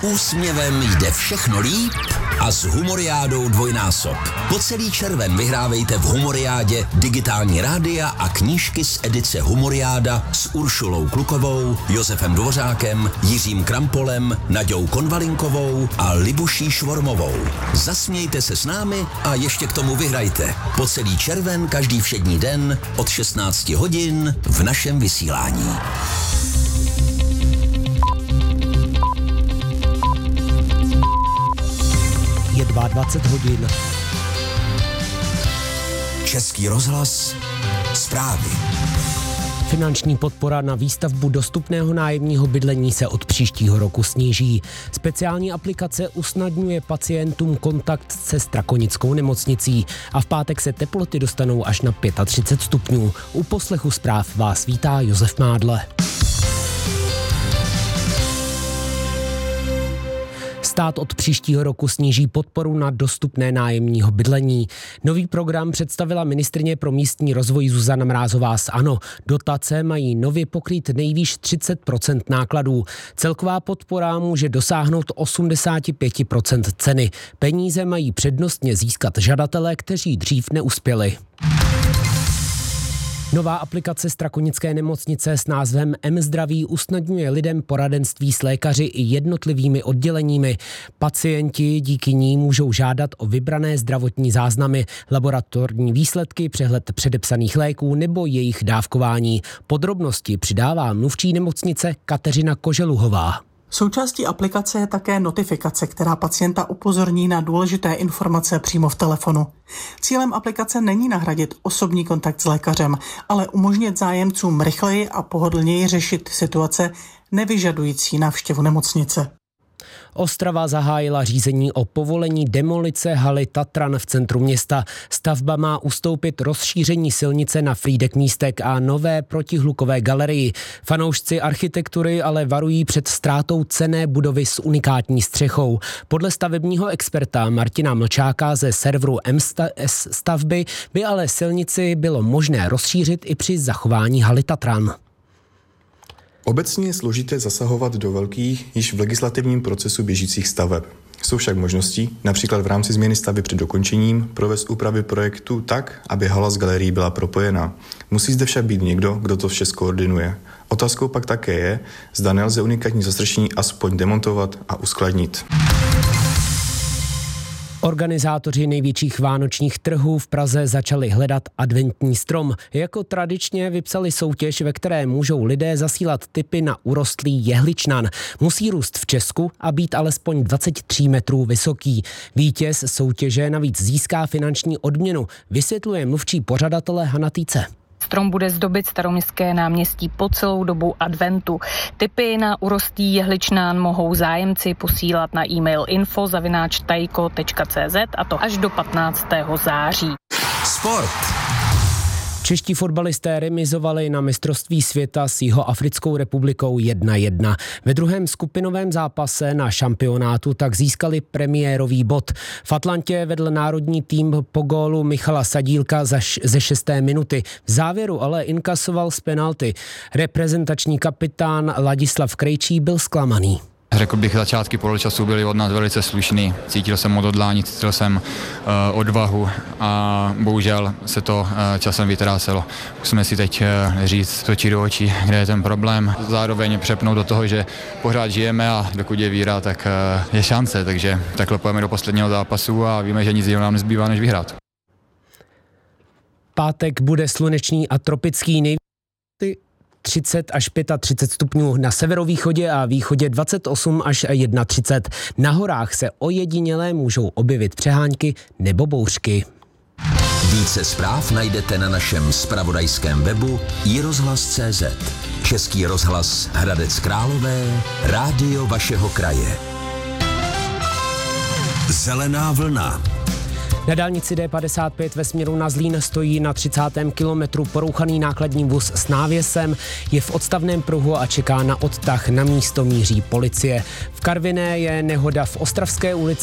úsměvem jde všechno líp a s Humoriádou dvojnásob. Po celý červen vyhrávejte v Humoriádě digitální rádia a knížky z edice Humoriáda s Uršulou Klukovou, Josefem Dvořákem, Jiřím Krampolem, Naďou Konvalinkovou a Libuší Švormovou. Zasmějte se s námi a ještě k tomu vyhrajte. Po celý červen každý všední den od 16 hodin v našem vysílání. Je 22 hodin. Český rozhlas, zprávy. Finanční podpora na výstavbu dostupného nájemního bydlení se od příštího roku sníží. Speciální aplikace usnadňuje pacientům kontakt se Strakonickou nemocnicí a v pátek se teploty dostanou až na 35 stupňů. U poslechu zpráv vás vítá Josef Mádle. Stát od příštího roku sníží podporu na dostupné nájemního bydlení. Nový program představila ministryně pro místní rozvoj Zuzana Mrázová z ANO. Dotace mají nově pokrýt nejvýš 30% nákladů. Celková podpora může dosáhnout 85% ceny. Peníze mají přednostně získat žadatelé, kteří dřív neuspěli. Nová aplikace Strakonické nemocnice s názvem mZdraví usnadňuje lidem poradenství s lékaři i jednotlivými odděleními. Pacienti díky ní můžou žádat o vybrané zdravotní záznamy, laboratorní výsledky, přehled předepsaných léků nebo jejich dávkování. Podrobnosti přidává mluvčí nemocnice Kateřina Koželuhová. Součástí aplikace je také notifikace, která pacienta upozorní na důležité informace přímo v telefonu. Cílem aplikace není nahradit osobní kontakt s lékařem, ale umožnit zájemcům rychleji a pohodlněji řešit situace nevyžadující návštěvu nemocnice. Ostrava zahájila řízení o povolení demolice haly Tatran v centru města. Stavba má ustoupit rozšíření silnice na Frýdek-Místek a nové protihlukové galerii. Fanoušci architektury ale varují před ztrátou cenné budovy s unikátní střechou. Podle stavebního experta Martina Mlčáka ze serveru stavby by ale silnici bylo možné rozšířit i při zachování haly Tatran. Obecně je složité zasahovat do velkých, již v legislativním procesu běžících staveb. Jsou však možnosti, například v rámci změny stavby před dokončením, provést úpravy projektu tak, aby hala s galerií byla propojená. Musí zde však být někdo, kdo to vše skoordinuje. Otázkou pak také je, zda nelze unikátní zastrešení aspoň demontovat a uskladnit. Organizátoři největších vánočních trhů v Praze začali hledat adventní strom. Jako tradičně vypsali soutěž, ve které můžou lidé zasílat tipy na urostlý jehličnan. Musí růst v Česku a být alespoň 23 metrů vysoký. Vítěz soutěže navíc získá finanční odměnu, vysvětluje mluvčí pořadatele Hana Týce. Strom bude zdobit Staroměstské náměstí po celou dobu adventu. Tipy na urostlý jehličnán mohou zájemci posílat na e-mail info@tajko.cz a to až do 15. září. Sport. Čeští fotbalisté remizovali na mistrovství světa s Jihoafrickou republikou 1-1. Ve druhém skupinovém zápase na šampionátu tak získali premiérový bod. V Atlantě vedl národní tým po gólu Michala Sadílka ze 6. minuty. V závěru ale inkasoval z penalty. Reprezentační kapitán Ladislav Krejčí byl zklamaný. Řekl bych, začátky poločasu byly od nás velice slušný. Cítil jsem odhodlání, cítil jsem odvahu a bohužel se to časem vytrácelo. Musíme si teď říct točí do očí, kde je ten problém. Zároveň přepnout do toho, že pořád žijeme a dokud je víra, tak je šance. Takže takhle pojeme do posledního zápasu a víme, že nic jiného nám nezbývá, než vyhrát. Pátek bude slunečný a tropický, 30 až 35 stupňů na severovýchodě a východě 28 až 31. Na horách se ojedinělé můžou objevit přehánky nebo bouřky. Více zpráv najdete na našem zpravodajském webu iRozhlas.cz. Český rozhlas Hradec Králové, rádio vašeho kraje. Zelená vlna. Na dálnici D55 ve směru na Zlín stojí na 30. kilometru porouchaný nákladní vůz s návěsem, je v odstavném pruhu a čeká na odtah, na místo míří policie. V Karviné je nehoda v Ostravské ulici